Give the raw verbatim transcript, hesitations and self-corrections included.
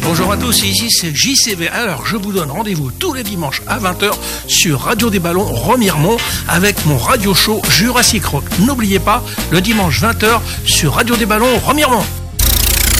Bonjour à tous, ici c'est J C V. Alors je vous donne rendez-vous tous les dimanches à vingt heures sur Radio des Ballons Remiremont avec mon radio show Jurassic Rock. N'oubliez pas, le dimanche vingt heures sur Radio des Ballons Remiremont.